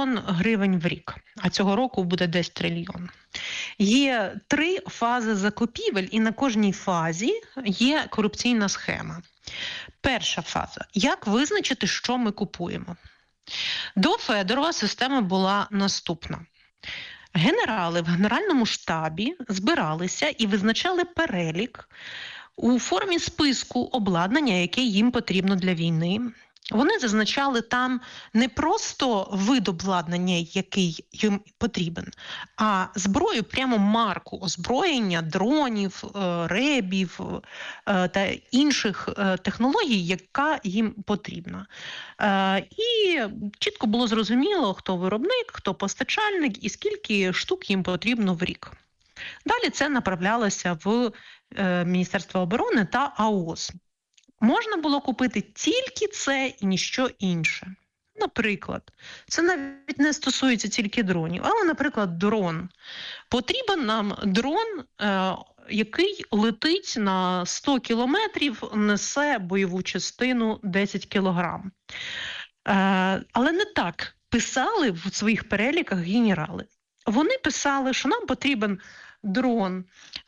трильйон гривень в рік, а цього року буде десь трильйон. Є 3 фази закупівель, і на кожній фазі є корупційна схема. Перша фаза. Як визначити, що ми купуємо? До Федорова система була наступна. Генерали в Генеральному штабі збиралися і визначали перелік у формі списку обладнання, яке їм потрібно для війни. Вони зазначали там не просто вид обладнання, який їм потрібен, а зброю, прямо марку озброєння, дронів, ребів та інших технологій, яка їм потрібна. І чітко було зрозуміло, хто виробник, хто постачальник і скільки штук їм потрібно в рік. Далі це направлялося в Міністерство оборони та АОС. Можна було купити тільки це і ніщо інше. Наприклад, це навіть не стосується тільки дронів, але, наприклад, дрон. Потрібен нам дрон, який летить на 100 кілометрів, несе бойову частину 10 кілограм. Але не так писали в своїх переліках генерали. Вони писали, що нам потрібен дрон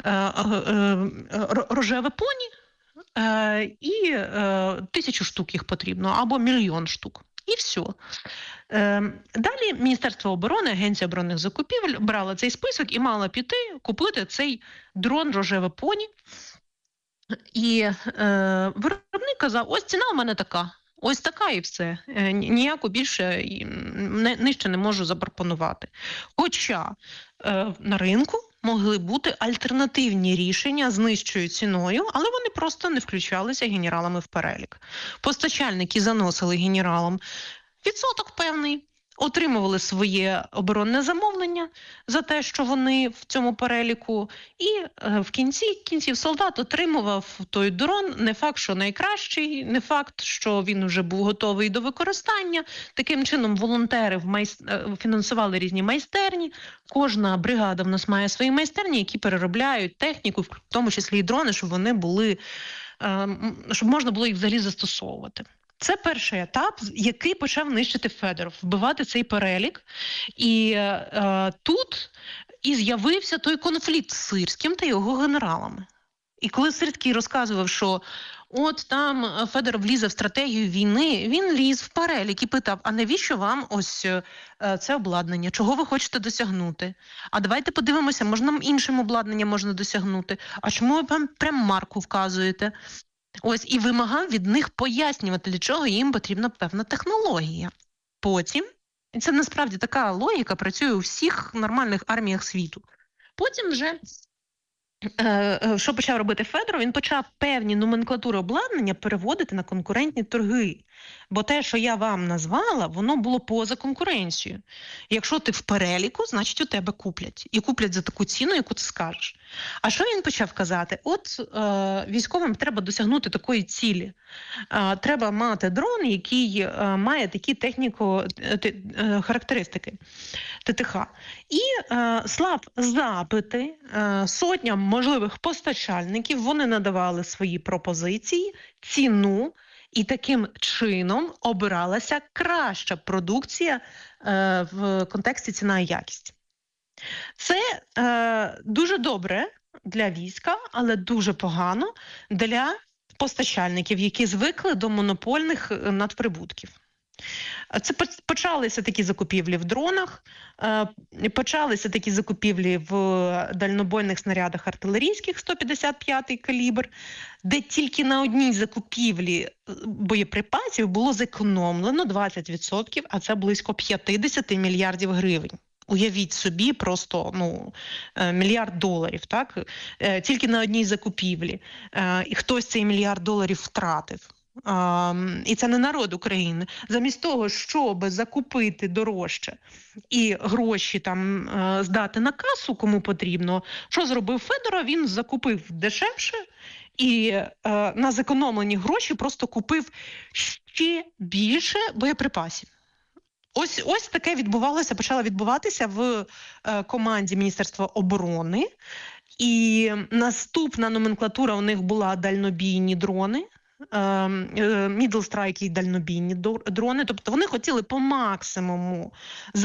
рожеве поні, і 1000 штук їх потрібно, або 1 мільйон штук. І все. Далі Міністерство оборони, Агенція оборонних закупівель брала цей список і мала піти купити цей дрон рожеве поні. І виробник казав, ось ціна у мене така. Ось така і все. Ніяку більше нижче не можу запропонувати. Хоча на ринку могли бути альтернативні рішення з нижчою ціною, але вони просто не включалися генералами в перелік. Постачальники заносили генералам відсоток певний, отримували своє оборонне замовлення за те, що вони в цьому переліку, і в кінці солдат отримував той дрон, не факт, що найкращий, не факт, що він вже був готовий до використання. Таким чином волонтери фінансували різні майстерні, кожна бригада в нас має свої майстерні, які переробляють техніку, в тому числі і дрони, щоб вони були, щоб можна було їх взагалі застосовувати. Це перший етап, який почав нищити Федоров, вбивати цей перелік. І тут і з'явився той конфлікт з Сирським та його генералами. І коли Сирський розказував, що от там Федоров лізе в стратегію війни, він ліз в перелік і питав, а навіщо вам ось це обладнання? Чого ви хочете досягнути? А давайте подивимося, можна іншим обладнанням можна досягнути? А чому ви прям марку вказуєте? Ось, і вимагав від них пояснювати, для чого їм потрібна певна технологія. Потім, і це насправді така логіка працює у всіх нормальних арміях світу. Потім вже, що почав робити Федоров, він почав певні номенклатури обладнання переводити на конкурентні торги. Бо те, що я вам назвала, воно було поза конкуренцією. Якщо ти в переліку, значить у тебе куплять. І куплять за таку ціну, яку ти скажеш. А що він почав казати? От військовим треба досягнути такої цілі. Треба мати дрон, який має такі характеристики ТТХ. І слав запити сотням можливих постачальників, вони надавали свої пропозиції, ціну, і таким чином обиралася краща продукція в контексті ціна і якість. Це дуже добре для війська, але дуже погано для постачальників, які звикли до монопольних надприбутків. Це почалися такі закупівлі в дронах, почалися такі закупівлі в дальнобойних снарядах артилерійських 155-й калібр, де тільки на одній закупівлі боєприпасів було зекономлено 20%, а це близько 50 мільярдів гривень. Уявіть собі, просто $1 мільярд, так? Тільки на одній закупівлі. І хтось цей $1 мільярд втратив. І це не народ України. Замість того, щоб закупити дорожче і гроші там здати на касу, кому потрібно, що зробив Федоров? Він закупив дешевше і на зекономлені гроші просто купив ще більше боєприпасів. Ось таке почало відбуватися в команді Міністерства оборони. І наступна номенклатура у них була дальнобійні дрони, middle strike і дальнобійні дрони. Тобто вони хотіли по максимуму